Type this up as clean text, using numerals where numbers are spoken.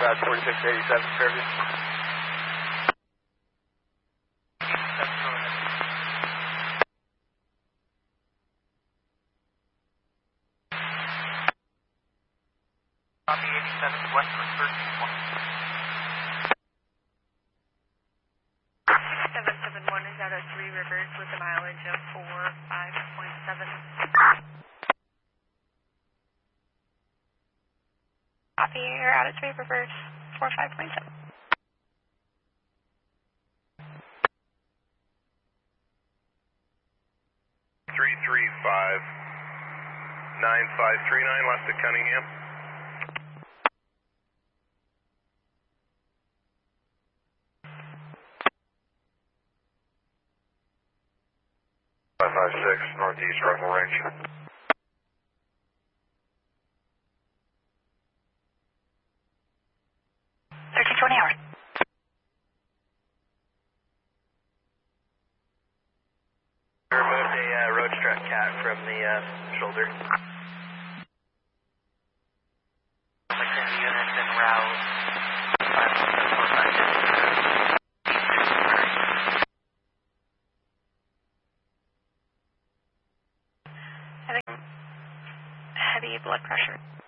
Route 4687, Fairview. Copy 87 westward 13-1. 771 is out of Three Rivers with a mileage of 45.7. Copy, you're out of Three Rivers, 45.7. Three 9539 left to Cunningham. Northeast Rifle Range. 1320 hours. Removed a road strut cat from the shoulder. McKinney units en route. 51745. Having heavy blood pressure.